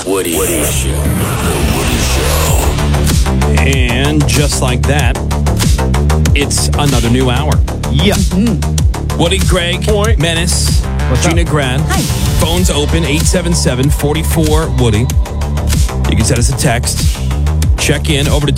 Woody Show. The Woody Show. And just like that, it's another new hour. Yeah. Woody, Greg, Menace, What's Gina up? Grad. Hi. Phones open, 877-44-WOODY. You can send us a text. Check in over to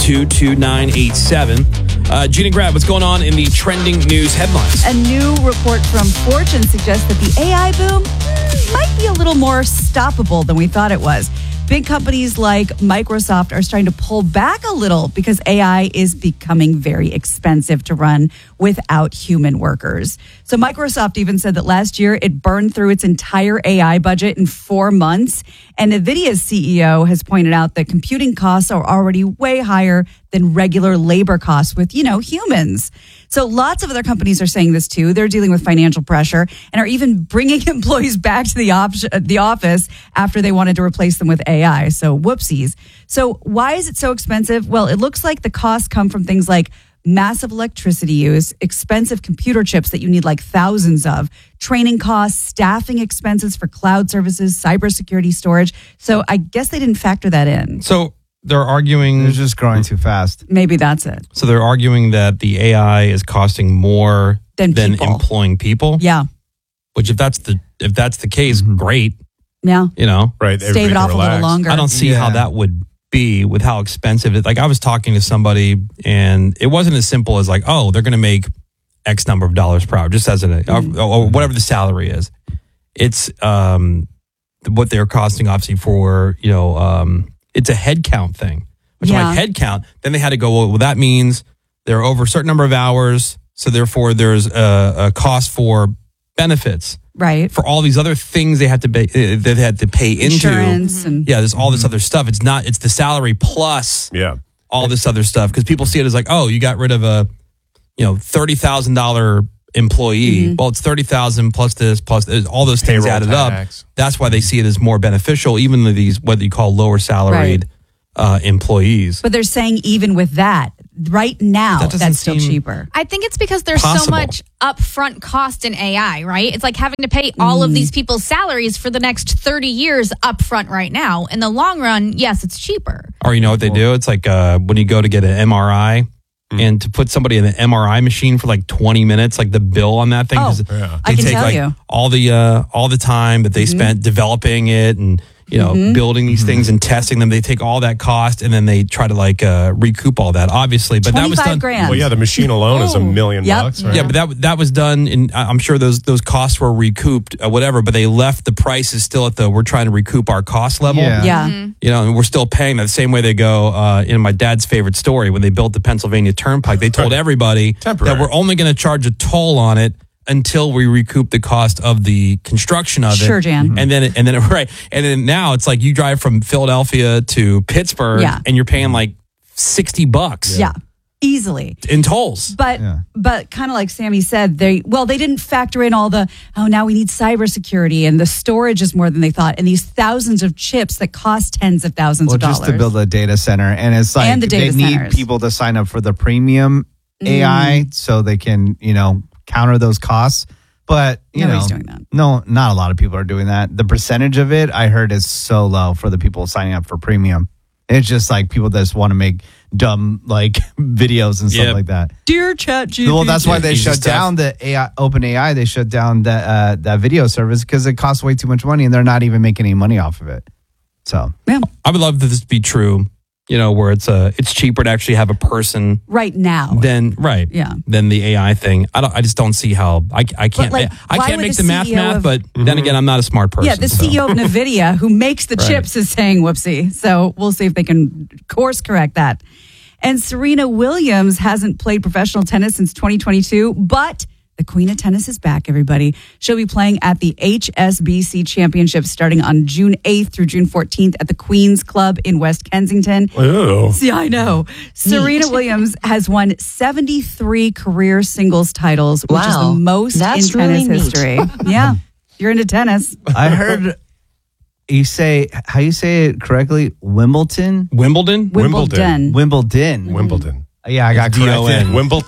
22987. Gina Grad, what's going on in the trending news headlines? A new report from Fortune suggests that the AI boom might be a little more stoppable than we thought it was. Big companies like Microsoft are starting to pull back a little because AI is becoming very expensive to run without human workers. So Microsoft even said that last year it burned through its entire AI budget in 4 months. And NVIDIA's CEO has pointed out that computing costs are already way higher than regular labor costs with, humans. So lots of other companies are saying this too. They're dealing with financial pressure and are even bringing employees back to the office after they wanted to replace them with AI. So whoopsies. So why is it so expensive? Well, it looks like the costs come from things like massive electricity use, expensive computer chips that you need like thousands of, training costs, staffing expenses for cloud services, cybersecurity storage. So I guess they didn't factor that in. So they're arguing... It's just growing too fast. Maybe that's it. So they're arguing that the AI is costing more Than than people. employing people. Yeah. Which if that's the case, great. Yeah. Right. Stave it off a little longer. I don't see how that would be with how expensive it. Like I was talking to somebody, and it wasn't as simple as like, oh, they're going to make X number of dollars per hour, just as or whatever the salary is. It's what they're costing, obviously for it's a head count thing. Which I'm like head count. Then they had to go. Well, that means they're over a certain number of hours, so therefore there's a cost for benefits. Right. For all these other things they had to pay, Insurance into. There's all this other stuff. It's the salary plus all this other stuff. Because people see it as like, oh, you got rid of a $30,000 employee. Well, it's $30,000 plus this, all those things Payroll added tax. up. That's why they see it as more beneficial, even to these what you call lower salaried employees. But they're saying even with that, right now, That doesn't that's still seem- cheaper. I think it's because there's so Possible. much upfront cost in AI, right? It's like having to pay all of these people's salaries for the next 30 years upfront right now. In the long run, yes, it's cheaper. Or you know what they do? It's like when you go to get an MRI. And to put somebody in an MRI machine for like 20 minutes, like the bill on that thing, 'cause I they can take tell like you. all the time that they spent developing it and building these things and testing them. They take all that cost and then they try to like recoup all that, obviously. But that was done. $25,000. Well, yeah, the machine alone is $1 million. Yep. Bucks, right? Yeah, but that was done, and I'm sure those costs were recouped, whatever. But they left the prices still at we're trying to recoup our cost level. Yeah. And we're still paying that the same way they go in my dad's favorite story when they built the Pennsylvania Turnpike. They told everybody Temporary. that we're only going to charge a toll on it until we recoup the cost of the construction of it. Sure, Jan. And then now it's like you drive from Philadelphia to Pittsburgh, and you're paying like $60. Yeah. Easily. In tolls. But kind of like Sammy said, they didn't factor in all now we need cybersecurity and the storage is more than they thought and these thousands of chips that cost tens of thousands of dollars. Just to build a data center. And it's like And the data they need centers. people to sign up for the premium AI so they can, counter those costs. But, Nobody's doing that. No, not a lot of people are doing that. The percentage of it, I heard, is so low for the people signing up for premium. It's just like people that just want to make dumb videos and stuff like that. Dear ChatGPT. Well, that's why they Easy shut stuff. down the AI, OpenAI. They shut down that video service because it costs way too much money and they're not even making any money off of it. So I would love for this to be true, where it's cheaper to actually have a person right now. than the AI thing. I just don't see how I can't like, I why can't would make the the math CEO of- but then again I'm not a smart person. Yeah, the CEO of NVIDIA who makes the chips is saying whoopsie. So we'll see if they can course correct that. And Serena Williams hasn't played professional tennis since 2022, but the Queen of Tennis is back, everybody. She'll be playing at the HSBC Championship starting on June 8th through June 14th at the Queen's Club in West Kensington. Ew. Yeah, I know. Serena Williams has won 73 career singles titles, which is the most in tennis history. Yeah, you're into tennis. I heard how you say it correctly? Wimbledon? Wimbledon? Wimbledon. Yeah, I got corrected. D-O-N. Wimbledon?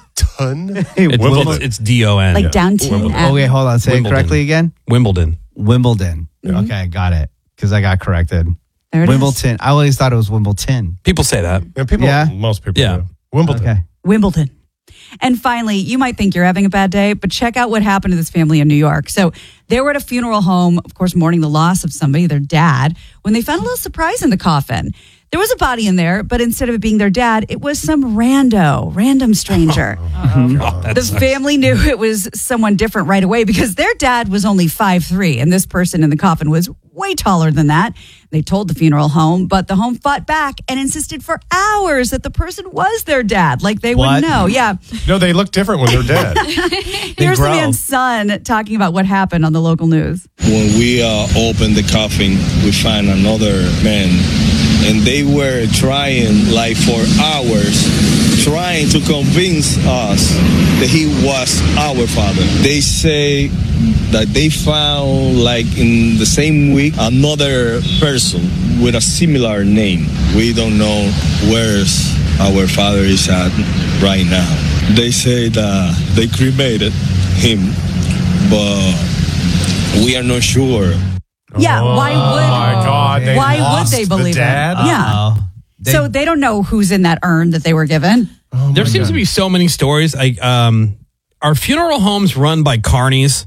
It's D-O-N. Like downtown. Okay, hold on. Say Wimbledon. it correctly again. Wimbledon. Wimbledon. Okay, got it. Because I got corrected. There it is. Wimbledon. I always thought it was Wimbledon. People say that. And most people Yeah. do. Wimbledon. Okay. Wimbledon. And finally, you might think you're having a bad day, but check out what happened to this family in New York. So they were at a funeral home, of course, mourning the loss of somebody, their dad, when they found a little surprise in the coffin. There was a body in there, but instead of it being their dad, it was some random stranger. The family knew it was someone different right away because their dad was only 5'3", and this person in the coffin was way taller than that. They told the funeral home, but the home fought back and insisted for hours that the person was their dad, like they What? would know. Yeah. No, they look different when they're dead. Here's the grow. man's son talking about what happened on the local news. When we opened the coffin, we found another man, and they were trying like for hours, trying to convince us that he was our father. They say that they found like in the same week another person with a similar name. We don't know where our father is at right now. They say that they cremated him, but we are not sure. Yeah, why would my God, they why would lost they the believe dad? it? Yeah. Oh. So they don't know who's in that urn that they were given. There seems to be so many stories. Like, are funeral homes run by carnies?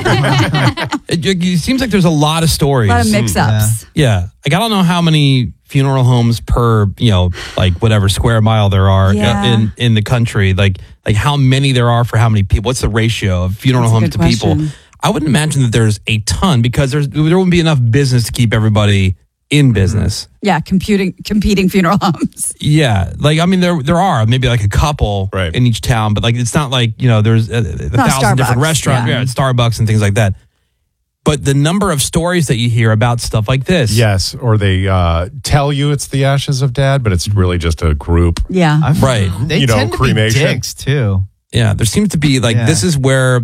It seems like there's a lot of stories. A lot of mix-ups. Yeah. Like, I don't know how many funeral homes per, like whatever square mile there are Yeah. in the country. Like how many there are for how many people. What's the ratio of funeral That's a homes good to people? question. I wouldn't imagine that there's a ton because there wouldn't be enough business to keep everybody in business. Yeah, competing funeral homes. Yeah, like I mean, there are maybe like a couple Right. in each town, but like it's not like there's a not thousand different Starbucks, restaurants, yeah. Starbucks and things like that. But the number of stories that you hear about stuff like this, Yes, or they tell you it's the ashes of dad, but it's really just a group. Yeah. right? They tend to cremation. be dicks too. Yeah, there seems to be like Yeah. this is where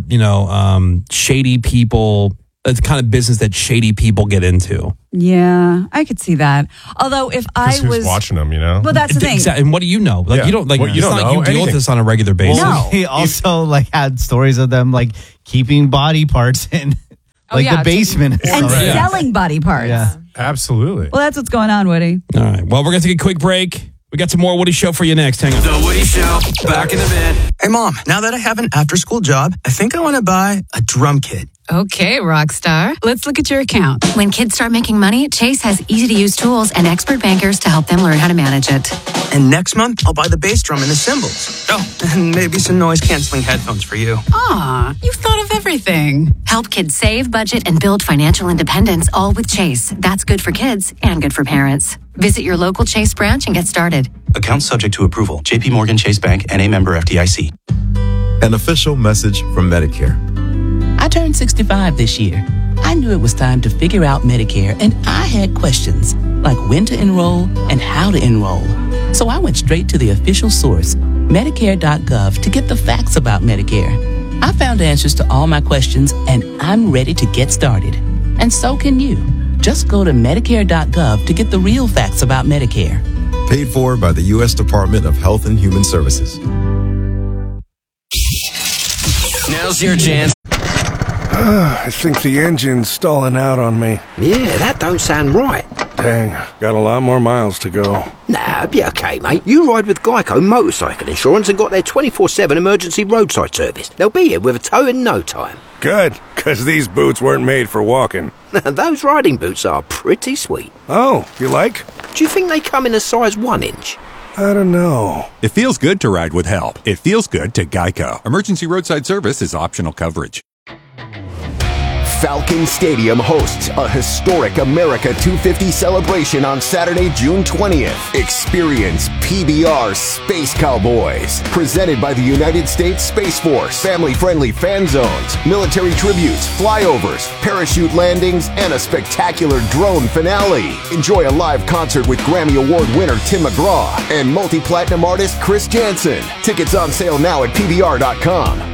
shady people. That's the kind of business that shady people get into. Yeah, I could see that. Although if I Because who's was watching them, you know? Well, that's the thing. And what do you know? Like Yeah. you don't like. Well, you it's don't not like know you deal with anything. this on a regular basis. No. He also had stories of them like keeping body parts in yeah, the basement. And Yeah. selling body parts. Yeah. Absolutely. Well, that's what's going on, Woody. All right. Well, we're gonna take a quick break. We got some more Woody Show for you next. Hang on. The Woody Show, back in a bit. Hey, Mom, now that I have an after-school job, I think I want to buy a drum kit. Okay, Rockstar. Let's look at your account. When kids start making money, Chase has easy-to-use tools and expert bankers to help them learn how to manage it. And next month, I'll buy the bass drum and the cymbals. Oh, and maybe some noise-canceling headphones for you. Aw, you've thought of everything. Help kids save, budget, and build financial independence, all with Chase. That's good for kids and good for parents. Visit your local Chase branch and get started. Account subject to approval. JP Morgan Chase Bank and a member FDIC. An official message from Medicare. I turned 65 this year. I knew it was time to figure out Medicare, and I had questions like when to enroll and how to enroll. So I went straight to the official source, Medicare.gov, to get the facts about Medicare. I found answers to all my questions, and I'm ready to get started. And so can you. Just go to Medicare.gov to get the real facts about Medicare. Paid for by the U.S. Department of Health and Human Services. Now's your chance. I think the engine's stalling out on me. Yeah, that don't sound right. Dang, got a lot more miles to go. Nah, be okay, mate. You ride with Geico Motorcycle Insurance and got their 24/7 emergency roadside service. They'll be here with a tow in no time. Good, because these boots weren't made for walking. Those riding boots are pretty sweet. Oh, you like? Do you think they come in a size 1 inch? I don't know. It feels good to ride with help. It feels good to Geico. Emergency roadside service is optional coverage. Falcon Stadium hosts a historic America 250 celebration on Saturday, June 20th. Experience PBR Space Cowboys, presented by the United States Space Force. Family-friendly fan zones, military tributes, flyovers, parachute landings, and a spectacular drone finale. Enjoy a live concert with Grammy Award winner Tim McGraw and multi-platinum artist Chris Jansen. Tickets on sale now at PBR.com.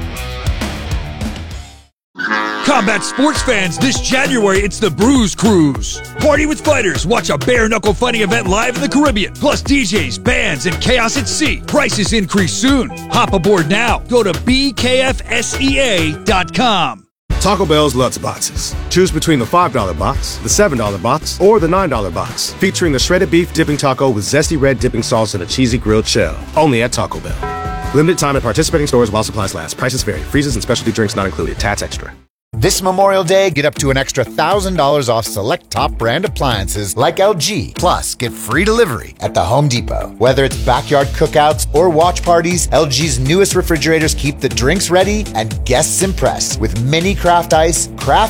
Combat sports fans, this January it's the Bruise Cruise. Party with fighters, watch a bare-knuckle fighting event live in the Caribbean. Plus DJs, bands, and chaos at sea. Prices increase soon. Hop aboard now. Go to BKFSEA.com. Taco Bell's Lutz Boxes. Choose between the $5 box, the $7 box, or the $9 box, featuring the shredded beef dipping taco with zesty red dipping sauce and a cheesy grilled shell. Only at Taco Bell. Limited time at participating stores while supplies last. Prices vary. Freezes and specialty drinks not included. Tats extra. This Memorial Day, get up to an extra $1,000 off select top brand appliances like LG. Plus, get free delivery at the Home Depot. Whether it's backyard cookouts or watch parties, LG's newest refrigerators keep the drinks ready and guests impressed with mini craft ice,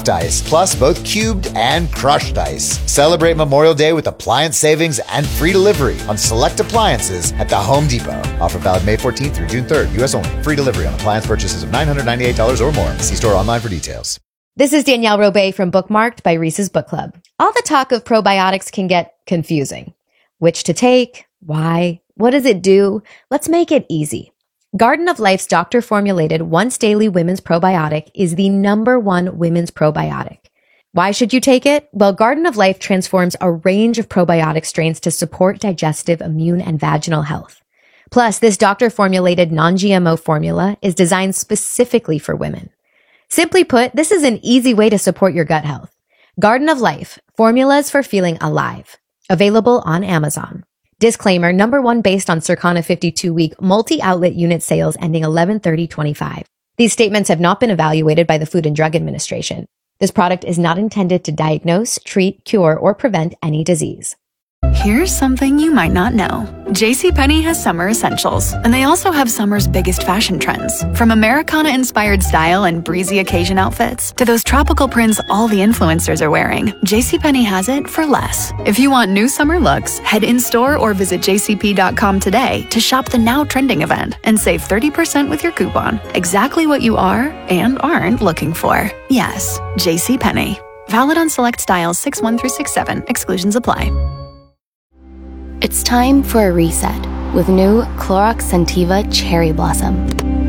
plus both cubed and crushed ice. Celebrate Memorial Day with appliance savings and free delivery on select appliances at the Home Depot. Offer valid May 14th through June 3rd. U.S. only. Free delivery on appliance purchases of $998 or more. See store online for details. This is Danielle Robay from Bookmarked by Reese's Book Club. All the talk of probiotics can get confusing. Which to take? Why? What does it do? Let's make it easy. Garden of Life's doctor-formulated once-daily women's probiotic is the #1 women's probiotic. Why should you take it? Well, Garden of Life transforms a range of probiotic strains to support digestive, immune, and vaginal health. Plus, this doctor-formulated non-GMO formula is designed specifically for women. Simply put, this is an easy way to support your gut health. Garden of Life, formulas for feeling alive. Available on Amazon. Disclaimer, #1 based on Circana 52-week multi-outlet unit sales ending 11/30/25. These statements have not been evaluated by the Food and Drug Administration. This product is not intended to diagnose, treat, cure, or prevent any disease. Here's something you might not know. JCPenney has summer essentials, and they also have summer's biggest fashion trends. From Americana-inspired style and breezy occasion outfits to those tropical prints all the influencers are wearing, JCPenney has it for less. If you want new summer looks, head in-store or visit jcp.com today to shop the now trending event and save 30% with your coupon. Exactly what you are and aren't looking for. Yes, JCPenney. Valid on select styles 6/1 through 6/7. Exclusions apply. It's time for a reset with new Clorox Scentiva Cherry Blossom.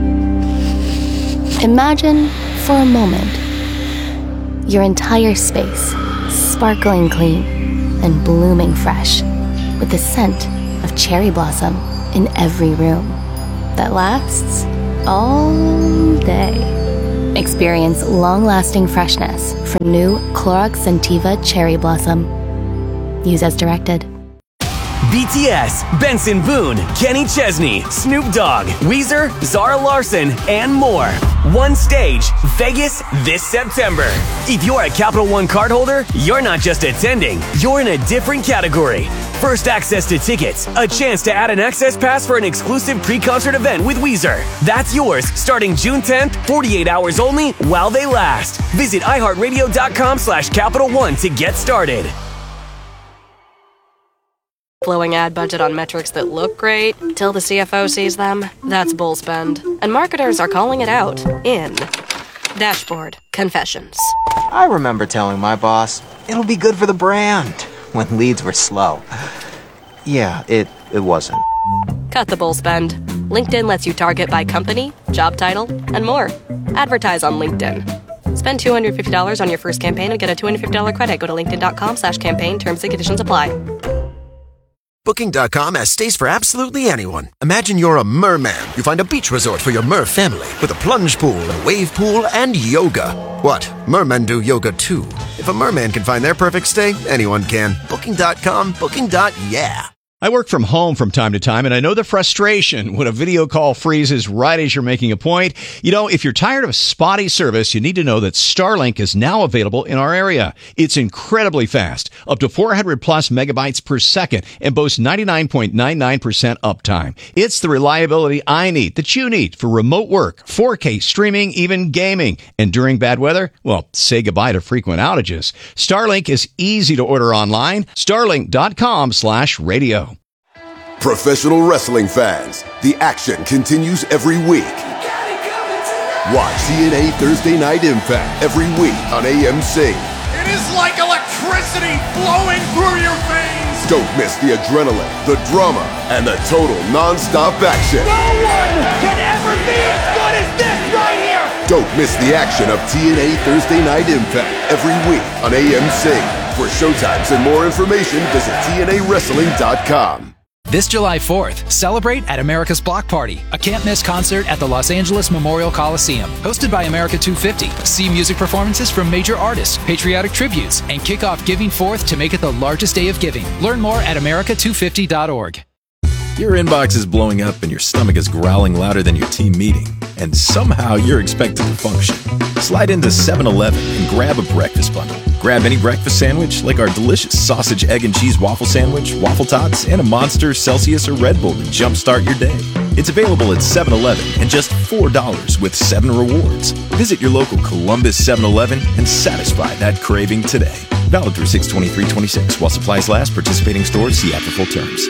Imagine, for a moment, your entire space sparkling clean and blooming fresh with the scent of cherry blossom in every room that lasts all day. Experience long-lasting freshness from new Clorox Scentiva Cherry Blossom. Use as directed. BTS, Benson Boone, Kenny Chesney, Snoop Dogg, Weezer, Zara Larsson, and more. One stage, Vegas this September. If you're a Capital One cardholder, you're not just attending, you're in a different category. First access to tickets, a chance to add an access pass for an exclusive pre-concert event with Weezer. That's yours starting June 10th, 48 hours only while they last. Visit iHeartRadio.com/Capital One to get started. Flowing ad budget on metrics that look great till the CFO sees them. That's bull spend. And marketers are calling it out in Dashboard Confessions. I remember telling my boss, it'll be good for the brand, when leads were slow. Yeah, it wasn't. Cut the bull spend. LinkedIn lets you target by company, job title, and more. Advertise on LinkedIn. Spend $250 on your first campaign and get a $250 credit. Go to linkedin.com/campaign. Terms and conditions apply. Booking.com has stays for absolutely anyone. Imagine you're a merman. You find a beach resort for your mer family with a plunge pool, a wave pool, and yoga. What? Mermen do yoga too. If a merman can find their perfect stay, anyone can. Booking.com, booking.yeah. I work from home from time to time, and I know the frustration when a video call freezes right as you're making a point. You know, if you're tired of spotty service, you need to know that Starlink is now available in our area. It's incredibly fast, up to 400 plus megabytes per second, and boasts 99.99% uptime. It's the reliability I need, that you need, for remote work, 4K streaming, even gaming. And during bad weather, well, say goodbye to frequent outages. Starlink is easy to order online. Starlink.com/radio. Professional wrestling fans, the action continues every week. Watch TNA Thursday Night Impact every week on AMC. It is like electricity flowing through your veins. Don't miss the adrenaline, the drama, and the total non-stop action. No one can ever be as good as this right here. Don't miss the action of TNA Thursday Night Impact every week on AMC. For showtimes and more information, visit TNAWrestling.com. This July 4th, celebrate at America's Block Party, a can't-miss concert at the Los Angeles Memorial Coliseum. Hosted by America 250, see music performances from major artists, patriotic tributes, and kick off Giving Forth to make it the largest day of giving. Learn more at america250.org. Your inbox is blowing up and your stomach is growling louder than your team meeting, and somehow you're expected to function. Slide into 7-Eleven and grab a breakfast bundle. Grab any breakfast sandwich like our delicious sausage, egg, and cheese waffle sandwich, waffle tots, and a Monster, Celsius, or Red Bull to jumpstart your day. It's available at 7-Eleven and just $4 with 7 rewards. Visit your local Columbus 7-Eleven and satisfy that craving today. Valid through 6/23/26 while supplies last. Participating stores, see after full terms.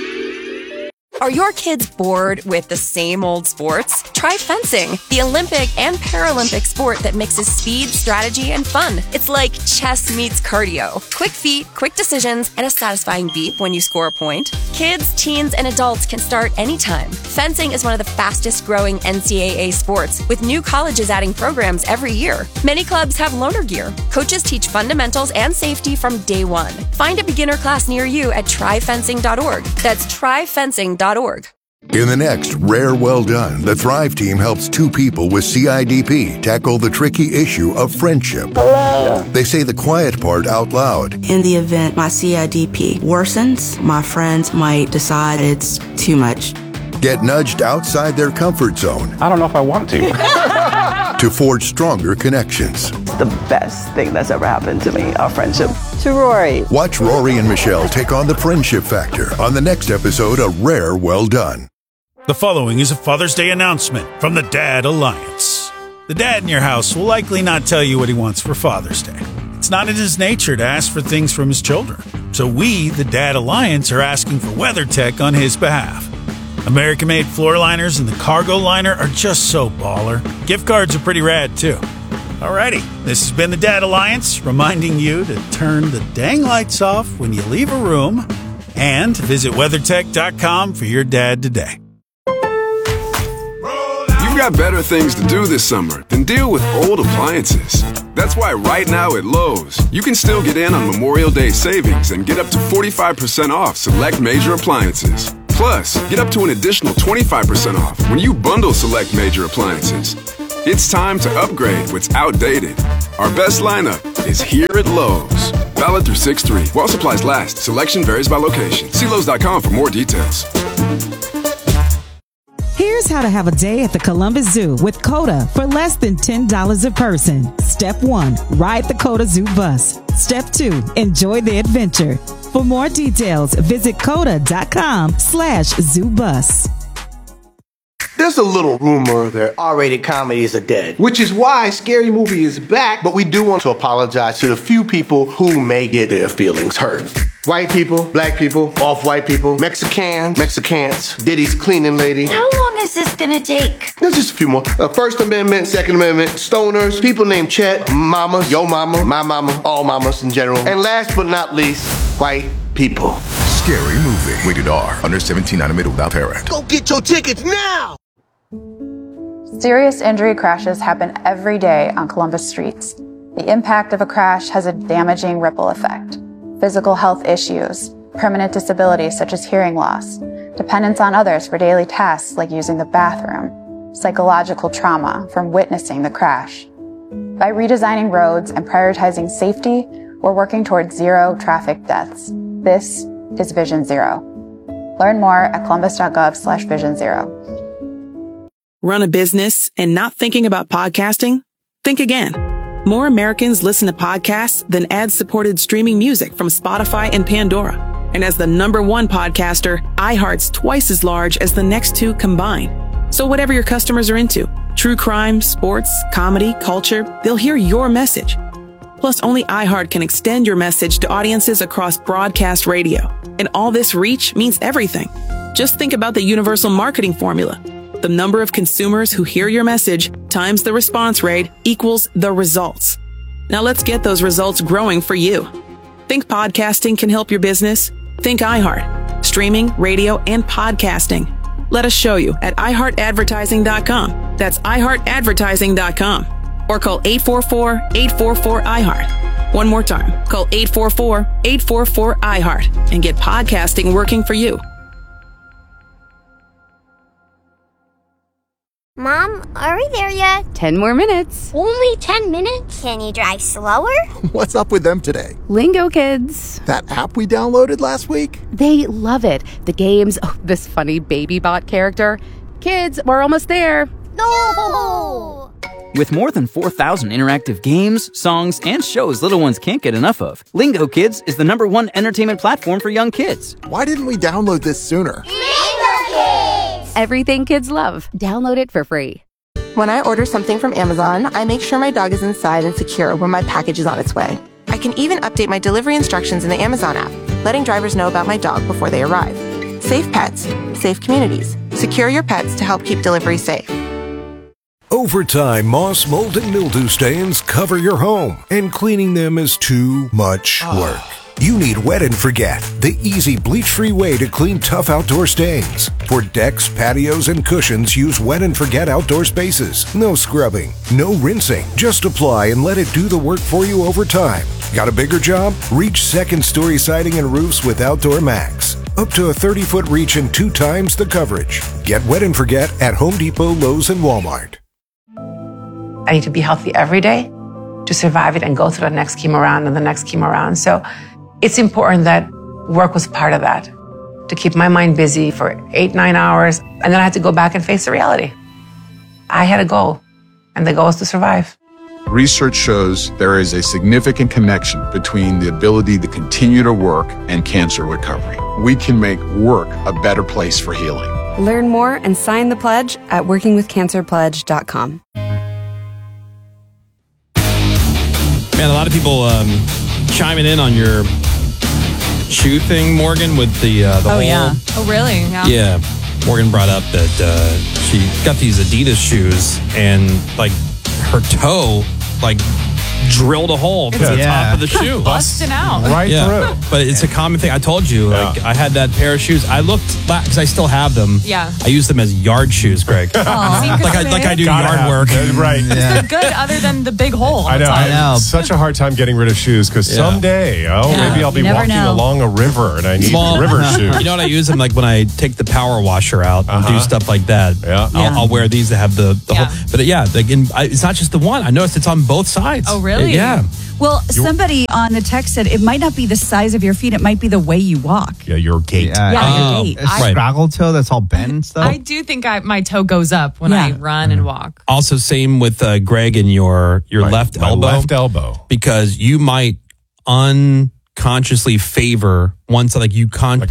Are your kids bored with the same old sports? Try fencing, the Olympic and Paralympic sport that mixes speed, strategy, and fun. It's like chess meets cardio. Quick feet, quick decisions, and a satisfying beep when you score a point. Kids, teens, and adults can start anytime. Fencing is one of the fastest growing NCAA sports, with new colleges adding programs every year. Many clubs have loaner gear. Coaches teach fundamentals and safety from day one. Find a beginner class near you at tryfencing.org. That's tryfencing.org. In the next Rare Well Done, the Thrive team helps 2 people with CIDP tackle the tricky issue of friendship. Hello. They say the quiet part out loud. In the event my CIDP worsens, my friends might decide it's too much. Get nudged outside their comfort zone. I don't know if I want to. To forge stronger connections. The best thing that's ever happened to me, our friendship. To Rory. Watch Rory and Michelle take on the friendship factor on the next episode of Rare Well Done. The following is a Father's Day announcement from the Dad Alliance. The dad in your house will likely not tell you what he wants for Father's Day. It's not in his nature to ask for things from his children. So we, the Dad Alliance, are asking for WeatherTech on his behalf. American-made floor liners and the cargo liner are just so baller. Gift cards are pretty rad, too. Alrighty, this has been the Dad Alliance, reminding you to turn the dang lights off when you leave a room and visit WeatherTech.com for your dad today. You've got better things to do this summer than deal with old appliances. That's why right now at Lowe's, you can still get in on Memorial Day savings and get up to 45% off select major appliances. Plus, get up to an additional 25% off when you bundle select major appliances. It's time to upgrade what's outdated. Our best lineup is here at Lowe's. Valid through 6/3. While supplies last, selection varies by location. See Lowe's.com for more details. Here's how to have a day at the Columbus Zoo with COTA for less than $10 a person. Step 1, ride the COTA Zoo bus. Step 2, enjoy the adventure. For more details, visit COTA.com/ZooBus. There's a little rumor that R-rated comedies are dead, which is why Scary Movie is back, but we do want to apologize to the few people who may get their feelings hurt. White people, black people, off-white people, Mexicans, Diddy's cleaning lady. How long is this gonna take? There's just a few more. First Amendment, Second Amendment, stoners, people named Chet, mamas, yo mama, my mama, all mamas in general. And last but not least, white people. Scary Movie. Rated R. Under 17, animated without parent. Go get your tickets now! Serious injury crashes happen every day on Columbus streets. The impact of a crash has a damaging ripple effect. Physical health issues, permanent disabilities such as hearing loss, dependence on others for daily tasks like using the bathroom, psychological trauma from witnessing the crash. By redesigning roads and prioritizing safety, we're working towards 0 traffic deaths. This is Vision Zero. Learn more at columbus.gov/Vision Zero. Run a business and not thinking about podcasting? Think again. More Americans listen to podcasts than ad-supported streaming music from Spotify and Pandora. And as the #1 podcaster, iHeart's twice as large as the next 2 combined. So whatever your customers are into, true crime, sports, comedy, culture, they'll hear your message. Plus, only iHeart can extend your message to audiences across broadcast radio. And all this reach means everything. Just think about the universal marketing formula. The number of consumers who hear your message times the response rate equals the results. Now let's get those results growing for you. Think podcasting can help your business? Think iHeart. Streaming, radio, and podcasting. Let us show you at iHeartAdvertising.com. That's iHeartAdvertising.com. Or call 844-844-iHeart. One more time. Call 844-844-iHeart and get podcasting working for you. Mom, are we there yet? 10 more minutes. Only 10 minutes? Can you drive slower? What's up with them today? Lingo Kids. That app we downloaded last week? They love it. The games, this funny baby bot character. Kids, we're almost there. No! With more than 4,000 interactive games, songs, and shows little ones can't get enough of, Lingo Kids is the #1 entertainment platform for young kids. Why didn't we download this sooner? Lingo Kids! Everything kids love. Download it for free. When I order something from Amazon, I make sure my dog is inside and secure when my package is on its way. I can even update my delivery instructions in the Amazon app, letting drivers know about my dog before they arrive. Safe pets, safe communities. Secure your pets to help keep delivery safe. Over time, moss, mold, and mildew stains cover your home, and cleaning them is too much work. You need Wet and Forget, the easy bleach-free way to clean tough outdoor stains. For decks, patios, and cushions, use Wet and Forget Outdoor Spaces. No scrubbing, no rinsing. Just apply and let it do the work for you over time. Got a bigger job? Reach second-story siding and roofs with Outdoor Max. Up to a 30-foot reach and 2 times the coverage. Get Wet and Forget at Home Depot, Lowe's, and Walmart. I need to be healthy every day to survive it and go through the next chemo round and the next chemo round. So it's important that work was part of that, to keep my mind busy for 8-9 hours. And then I had to go back and face the reality. I had a goal, and the goal is to survive. Research shows there is a significant connection between the ability to continue to work and cancer recovery. We can make work a better place for healing. Learn more and sign the pledge at workingwithcancerpledge.com. Man, a lot of people chiming in on your shoe thing, Morgan, with the whole... yeah. Oh, really? Yeah. Yeah. Morgan brought up that she got these Adidas shoes and, like, her toe, like, drilled a hole through the top of the shoe. Busting out. Right through. But it's a common thing. I told you, like, I had that pair of shoes. I looked, because I still have them. Yeah. I use them as yard shoes, Greg. like I do yard work. Right. They're good other than the big hole. I know. I have such a hard time getting rid of shoes because someday, maybe I'll be walking along a river and I need river shoes. You know what I use them like when I take the power washer out and do stuff like that. I'll wear these that have the whole. But it's not just the one. I noticed it's on both sides. Oh, really? Yeah. Well, somebody on the text said it might not be the size of your feet; it might be the way you walk. Yeah, your gait. Your gait. A straggle toe that's all bent and stuff. I do think my toe goes up when I run and walk. Also, same with Greg and your left elbow. Left elbow. Because you might unconsciously favor one side, like you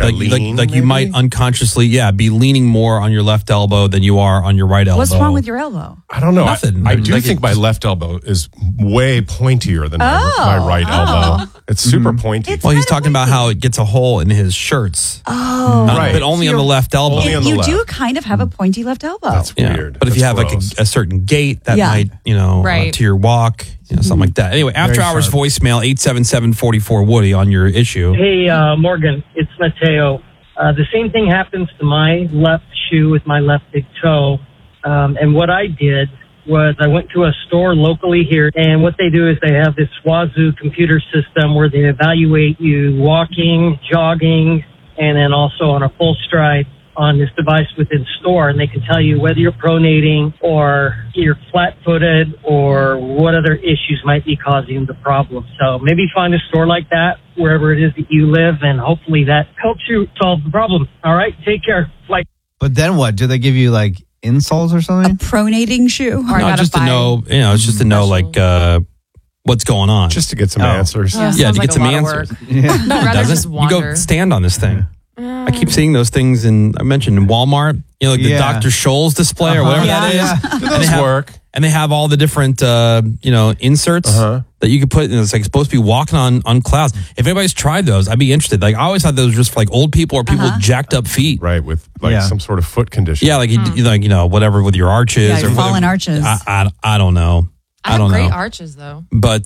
you might unconsciously be leaning more on your left elbow than you are on your right elbow. What's wrong with your elbow? I don't know. Nothing. I do think my left elbow is way pointier than my right elbow. It's super pointy. He's talking about how it gets a hole in his shirts. Oh, right. But only on the left elbow. You do kind of have a pointy left elbow. That's weird. But if you have like a certain gait, that might, to your walk, something like that. Anyway, after hours voicemail 877-44-WOODY on your issue. Hey, Morgan, it's Mateo. The same thing happens to my left shoe with my left big toe. And what I did was I went to a store locally here, and what they do is they have this Wazoo computer system where they evaluate you walking, jogging, and then also on a full stride on this device within store, and they can tell you whether you're pronating or you're flat-footed or what other issues might be causing the problem. So maybe find a store like that wherever it is that you live, and hopefully that helps you solve the problem. All right, take care. But then what? Do they give you like insoles or something? A pronating shoe? No, just to know, it's just to know like what's going on. Just to get some answers. To get some answers. I'd rather just wander. You go stand on this thing. I keep seeing those things I mentioned in Walmart, like the Dr. Scholl's display or whatever that is. Do those work? And they have all the different, inserts that you could put, and it's like supposed to be walking on clouds. If anybody's tried those, I'd be interested. Like I always thought those were just for like old people or people with jacked up feet. Right, with some sort of foot condition. Yeah, like whatever with your arches or fallen arches. I don't know. I don't know. Great arches though. But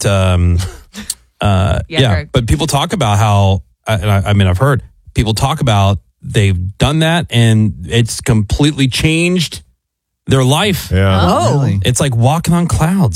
but people talk about how, I've heard people talk about they've done that and it's completely changed their life. Yeah. Oh. It's like walking on clouds.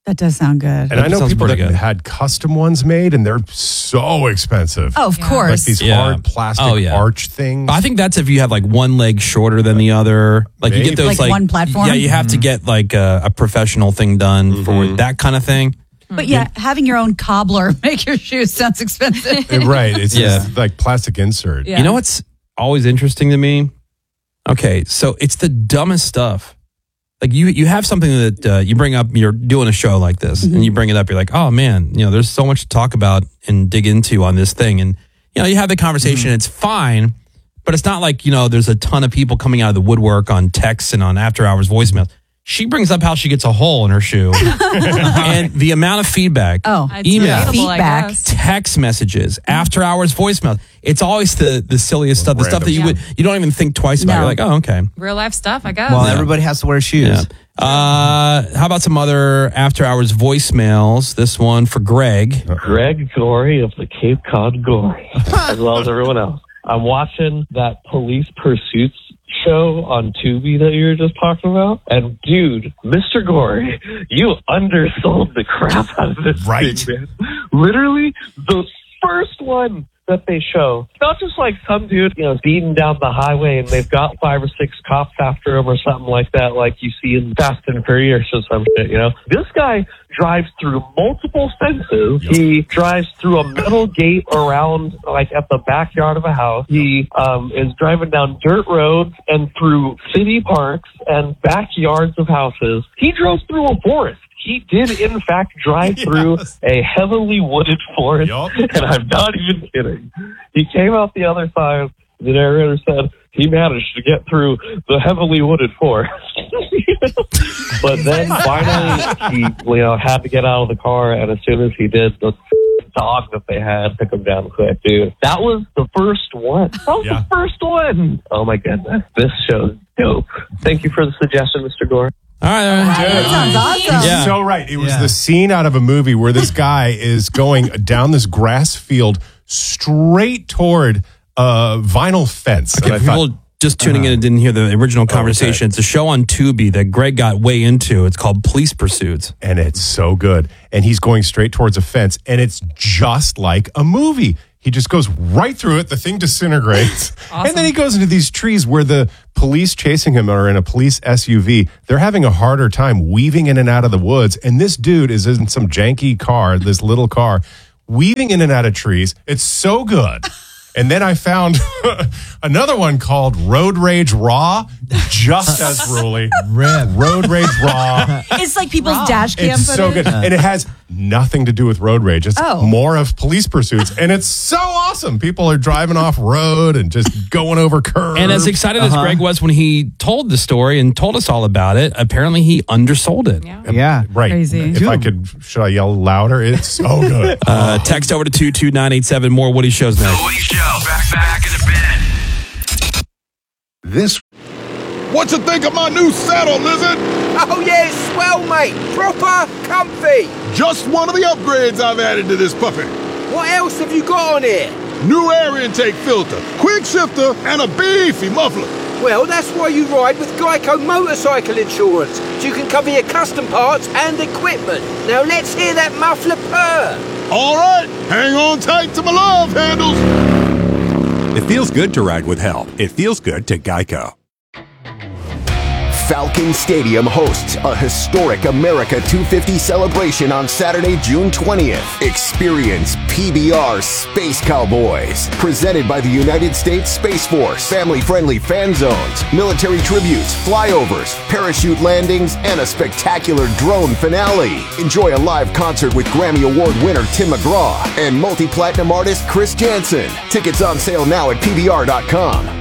That does sound good. And I know people that had custom ones made, and they're so expensive. Oh, of course. Like these hard plastic arch things. I think that's if you have like one leg shorter than the other. Like you get those like one platform? Yeah, you have to get like a professional thing done for that kind of thing. But yeah, having your own cobbler make your shoes sounds expensive. Right. It's just like plastic insert. Yeah. You know what's always interesting to me? Okay, so it's the dumbest stuff. Like you have something that you bring up, you're doing a show like this, and you bring it up, you're like, oh man, there's so much to talk about and dig into on this thing. And, you have the conversation, it's fine, but it's not like, there's a ton of people coming out of the woodwork on texts and on after hours voicemails. She brings up how she gets a hole in her shoe and the amount of feedback, email, feedback, text messages, after hours voicemails. It's always the silliest stuff, the stuff that you don't even think twice about. You're like, oh, okay. Real life stuff, I guess. Well, everybody has to wear shoes. Yeah. How about some other after hours voicemails? This one for Greg. Greg Gorey of the Cape Cod Gory, as well as everyone else. I'm watching that Police Pursuits show on Tubi that you were just talking about. And dude, Mr. Gorey, you undersold the crap out of this thing, man. Literally, the first one that they show, not just like some dude, speeding down the highway and they've got 5 or 6 cops after him or something like that, like you see in Fast and Furious or some shit, This guy drives through multiple fences. Yep. He drives through a metal gate around, like, at the backyard of a house. He is driving down dirt roads and through city parks and backyards of houses. He drove through a forest. He did, in fact, drive through a heavily wooded forest, and I'm not even kidding. He came out the other side. The narrator said he managed to get through the heavily wooded forest. But then finally, he had to get out of the car, and as soon as he did, the dog that they had took him down quick, dude. That was the first one. That was the first one. Oh, my goodness. This show's dope. Thank you for the suggestion, Mr. Gore. All right. That sounds awesome. You're so right. It was the scene out of a movie where this guy is going down this grass field straight toward a vinyl fence. Okay, people just tuning in and didn't hear the original conversation. It's a show on Tubi that Greg got way into. It's called Police Pursuits. And it's so good. And he's going straight towards a fence, and it's just like a movie. He just goes right through it. The thing disintegrates. Awesome. And then he goes into these trees where the police chasing him are in a police SUV. They're having a harder time weaving in and out of the woods. And this dude is in some janky car, this little car, weaving in and out of trees. It's so good. And then I found another one called Road Rage Raw, just as ruly. Road Rage Raw. It's like people's dash cam footage. It's so good. And it has nothing to do with road rage. It's more of police pursuits. And it's so awesome. People are driving off road and just going over curves. And as excited as Greg was when he told the story and told us all about it, apparently he undersold it. Yeah. Right. Crazy. If I could, should I yell louder? It's so good. Text over to 22987. More Woody Shows next. The Woody Show. Back in a bit. This. What you think of my new saddle, Lizard? Oh yeah, it's swell, mate. Proper comfy. Just one of the upgrades I've added to this puppy. What else have you got on here? New air intake filter, quick shifter, and a beefy muffler. Well, that's why you ride with Geico Motorcycle Insurance, so you can cover your custom parts and equipment. Now let's hear that muffler purr. All right, hang on tight to my love handles. It feels good to ride with help. It feels good to Geico. Falcon Stadium hosts a historic America 250 celebration on Saturday, June 20th. Experience PBR Space Cowboys, presented by the United States Space Force. Family-friendly fan zones, military tributes, flyovers, parachute landings, and a spectacular drone finale. Enjoy a live concert with Grammy Award winner Tim McGraw and multi-platinum artist Chris Jansen. Tickets on sale now at PBR.com.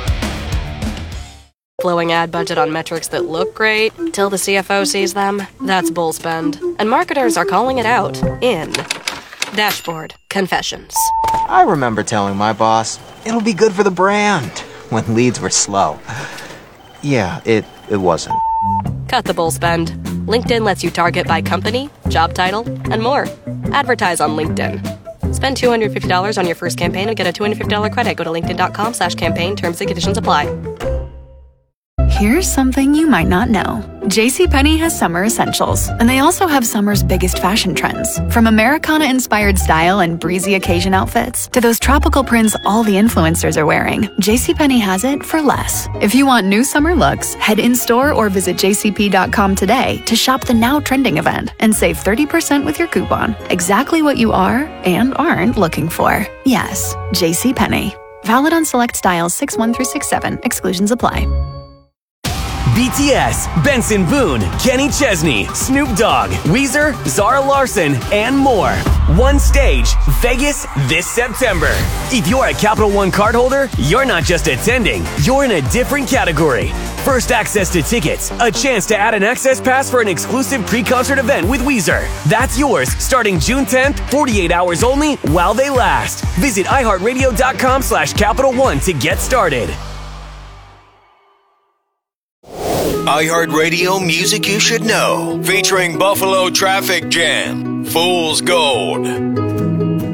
Blowing ad budget on metrics that look great till the CFO sees them? That's bull spend. And marketers are calling it out in Dashboard Confessions. I remember telling my boss, it'll be good for the brand, when leads were slow. Yeah, it wasn't. Cut the bull spend. LinkedIn lets you target by company, job title, and more. Advertise on LinkedIn. Spend $250 on your first campaign and get a $250 credit. Go to linkedin.com/campaign. Terms and conditions apply. Here's something you might not know. JCPenney has summer essentials, and they also have summer's biggest fashion trends. From Americana-inspired style and breezy occasion outfits to those tropical prints all the influencers are wearing, JCPenney has it for less. If you want new summer looks, head in-store or visit jcp.com today to shop the now trending event and save 30% with your coupon. Exactly what you are and aren't looking for. Yes, JCPenney. Valid on select styles 6-1 through 6-7. Exclusions apply. BTS, Benson Boone, Kenny Chesney, Snoop Dogg, Weezer, Zara Larsson, and more. One stage, Vegas this September. If you're a Capital One cardholder, you're not just attending, you're in a different category. First access to tickets, a chance to add an access pass for an exclusive pre-concert event with Weezer. That's yours starting June 10th, 48 hours only while they last. Visit iHeartRadio.com/Capital One to get started. iHeartRadio Music You Should Know, featuring Buffalo Traffic Jam, Fool's Gold.